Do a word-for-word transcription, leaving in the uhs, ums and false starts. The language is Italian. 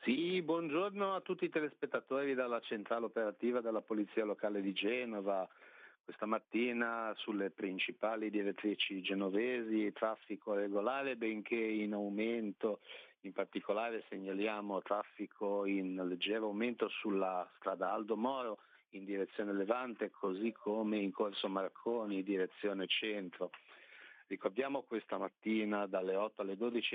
Sì, buongiorno a tutti i telespettatori dalla centrale operativa della Polizia Locale di Genova. Questa mattina sulle principali direttrici genovesi traffico regolare benché in aumento, in particolare segnaliamo traffico in leggero aumento sulla strada Aldo Moro in direzione Levante, così come in corso Marconi direzione centro. Ricordiamo questa mattina dalle otto alle dodici